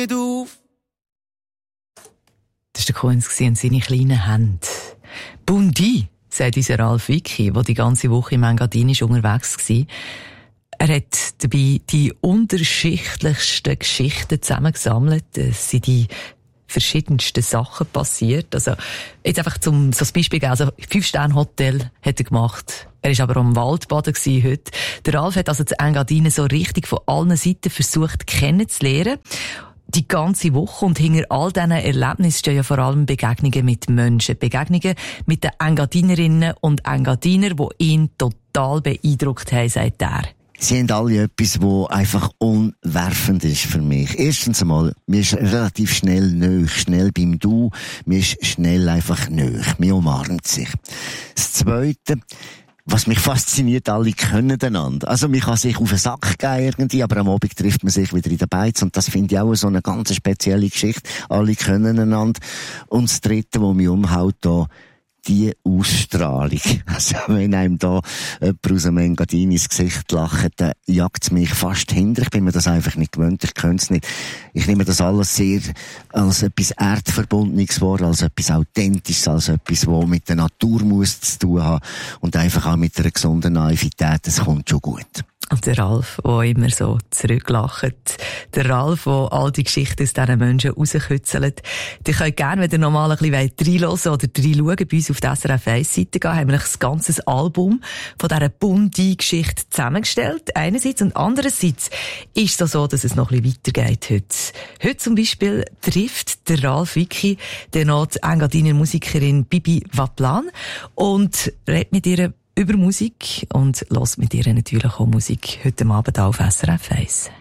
Du. Das war der Kunz und seine kleinen Hände. Bundi, sagt unser Ralf Wicki, der die ganze Woche im Engadin unterwegs war. Er hat dabei die unterschiedlichsten Geschichten zusammengesammelt. Es sind die verschiedensten Sachen passiert. Also, jetzt einfach so ein Beispiel geben. Also, 5-Sterne-Hotel hat er gemacht. Er war aber am Waldbaden heute. Der Ralf hat also das Engadin so richtig von allen Seiten versucht kennenzulernen. Die ganze Woche. Und hinter all diesen Erlebnissen stehen ja vor allem Begegnungen mit Menschen. Begegnungen mit den Engadinerinnen und Engadiner, die ihn total beeindruckt haben, sagt er. Sie haben alle etwas, das einfach umwerfend ist für mich. Erstens einmal, mir ist relativ schnell beim Du, mir ist schnell einfach nöch, mir umarmt sich. Das Zweite, was mich fasziniert, alle können einander. Also, man kann sich auf den Sack gehen irgendwie, aber am Abend trifft man sich wieder in der Beiz und das finde ich auch so eine ganz spezielle Geschichte. Alle können einander. Und das Dritte, was mich umhaut, da, die Ausstrahlung. Also, wenn einem da jemand aus dem Engadin ins Gesicht lacht, dann jagt es mich fast hinter. Ich bin mir das einfach nicht gewöhnt, ich könnte es nicht. Ich nehme das alles sehr als etwas Erdverbundenes vor, als etwas Authentisches, als etwas, was mit der Natur muss zu tun haben und einfach auch mit einer gesunden Naivität. Das kommt schon gut. Und der Ralf, der immer so zurücklacht. Der Ralf, der all die Geschichten aus diesen Menschen rauskützelt. Die könnt gerne, wenn ihr noch mal ein bisschen reinhören oder reinschauen, bei uns auf die SRF 1-Seite gehen, haben wir ein ganzes Album von dieser Bundi-Geschichte zusammengestellt. Einerseits und andererseits ist es so, dass es noch ein bisschen weitergeht heute. Heute zum Beispiel trifft der Ralf Wicki dann noch die Engadiner Musikerin Bibi Vaplan und redet mit ihr über Musik und hört mit ihr natürlich auch Musik heute Abend auf SRF 1.